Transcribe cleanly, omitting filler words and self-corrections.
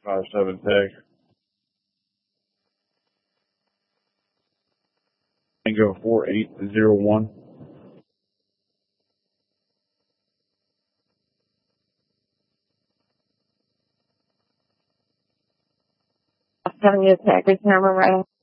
557 tag. Tango 4801. Having you attack, number right.